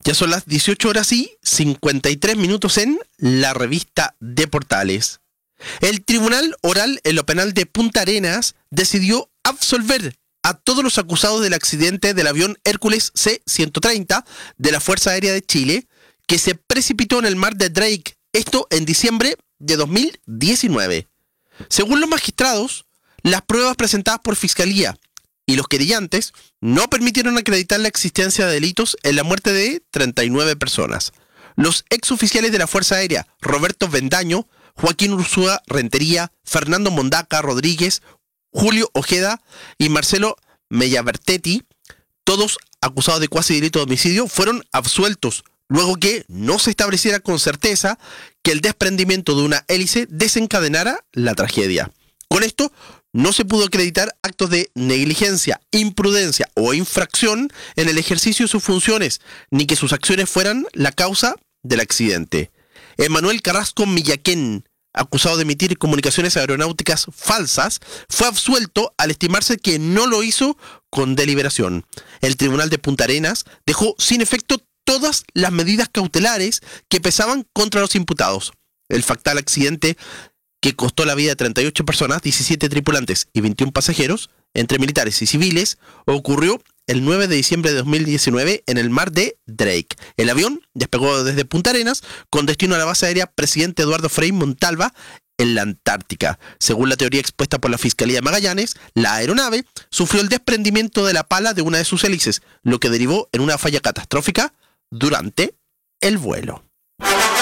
Ya son las 18 horas y 53 minutos en la revista de Portales. El Tribunal Oral en lo Penal de Punta Arenas decidió absolver a todos los acusados del accidente del avión Hércules C-130 de la Fuerza Aérea de Chile, que se precipitó en el mar de Drake, esto en diciembre de 2019. Según los magistrados, las pruebas presentadas por Fiscalía y los querellantes no permitieron acreditar la existencia de delitos en la muerte de 39 personas. Los exoficiales de la Fuerza Aérea, Roberto Vendaño, Joaquín Ursúa Rentería, Fernando Mondaca Rodríguez, Julio Ojeda y Marcelo Mellavertetti, todos acusados de cuasi delito de homicidio, fueron absueltos, luego que no se estableciera con certeza que el desprendimiento de una hélice desencadenara la tragedia. Con esto, no se pudo acreditar actos de negligencia, imprudencia o infracción en el ejercicio de sus funciones, ni que sus acciones fueran la causa del accidente. Emanuel Carrasco Millaquén, acusado de emitir comunicaciones aeronáuticas falsas, fue absuelto al estimarse que no lo hizo con deliberación. El Tribunal de Punta Arenas dejó sin efecto todas las medidas cautelares que pesaban contra los imputados. El fatal accidente que costó la vida de 38 personas, 17 tripulantes y 21 pasajeros, entre militares y civiles, ocurrió el 9 de diciembre de 2019 en el mar de Drake. El avión despegó desde Punta Arenas con destino a la base aérea Presidente Eduardo Frei Montalva en la Antártica. Según la teoría expuesta por la Fiscalía de Magallanes, la aeronave sufrió el desprendimiento de la pala de una de sus hélices, lo que derivó en una falla catastrófica durante el vuelo.